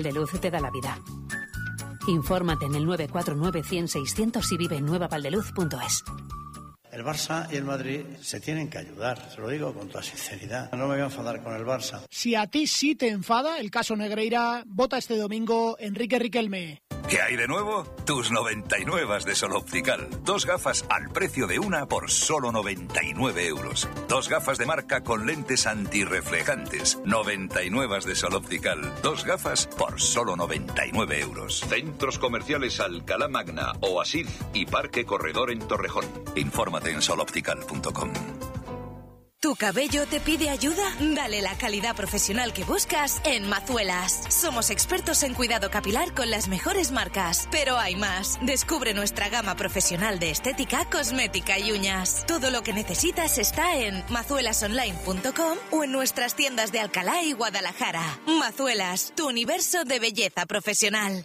de Luz te da la vida. Infórmate en el 949 100 600 y vive en nuevavaldeluz.es. El Barça y el Madrid se tienen que ayudar, se lo digo con toda sinceridad. No me voy a enfadar con el Barça. Si a ti sí te enfada el caso Negreira, vota este domingo Enrique Riquelme. ¿Qué hay de nuevo? Tus 99 de Sol Optical. 2 gafas al precio de una por solo 99 euros. 2 gafas de marca con lentes antirreflejantes. 99 de Sol Optical. 2 gafas por solo 99 euros. Centros comerciales Alcalá Magna, Oasis y Parque Corredor en Torrejón. Infórmate en soloptical.com. ¿Tu cabello te pide ayuda? Dale la calidad profesional que buscas en Mazuelas. Somos expertos en cuidado capilar con las mejores marcas. Pero hay más. Descubre nuestra gama profesional de estética, cosmética y uñas. Todo lo que necesitas está en mazuelasonline.com o en nuestras tiendas de Alcalá y Guadalajara. Mazuelas, tu universo de belleza profesional.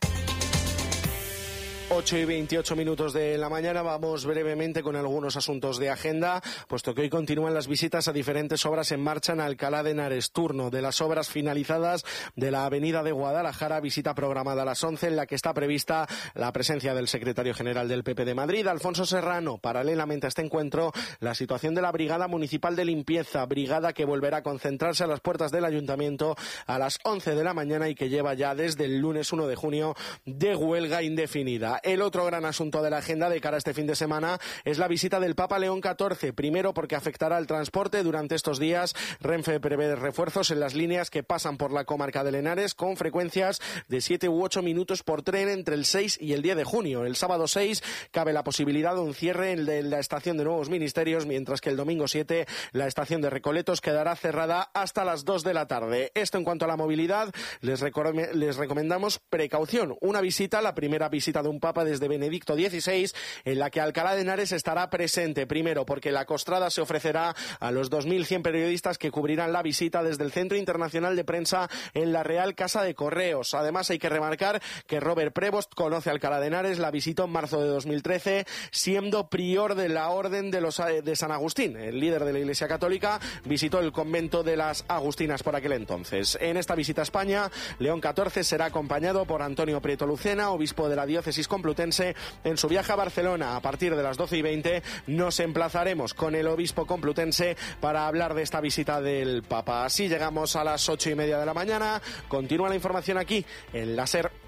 8:28 de la mañana. Vamos brevemente con algunos asuntos de agenda, puesto que hoy continúan las visitas a diferentes obras en marcha en Alcalá de Henares. Turno de las obras finalizadas de la avenida de Guadalajara, visita programada a las 11, en la que está prevista la presencia del secretario general del PP de Madrid, Alfonso Serrano. Paralelamente a este encuentro, la situación de la Brigada Municipal de Limpieza, brigada que volverá a concentrarse a las puertas del Ayuntamiento a las 11 de la mañana y que lleva ya desde el lunes 1 de junio de huelga indefinida. El otro gran asunto de la agenda de cara a este fin de semana es la visita del Papa León XIV. Primero, porque afectará al transporte. Durante estos días, Renfe prevé refuerzos en las líneas que pasan por la comarca de Henares, con frecuencias de 7 u 8 minutos por tren entre el 6 y el 10 de junio. El sábado 6 cabe la posibilidad de un cierre de la estación de Nuevos Ministerios, mientras que el domingo 7 la estación de Recoletos quedará cerrada hasta las 2 de la tarde. Esto en cuanto a la movilidad. Les recomendamos precaución. Una visita, la primera visita de un Papa desde Benedicto XVI, en la que Alcalá de Henares estará presente. Primero, porque la costrada se ofrecerá a los 2.100 periodistas que cubrirán la visita desde el Centro Internacional de Prensa en la Real Casa de Correos. Además, hay que remarcar que Robert Prevost conoce Alcalá de Henares, la visitó en marzo de 2013, siendo prior de la Orden de San Agustín. El líder de la Iglesia Católica visitó el convento de las Agustinas por aquel entonces. En esta visita a España, León XIV será acompañado por Antonio Prieto Lucena, obispo de la diócesis complutense, en su viaje a Barcelona. A partir de las 12:20 nos emplazaremos con el obispo complutense para hablar de esta visita del Papa. Así llegamos a las 8:30 de la mañana. Continúa la información aquí en la SER.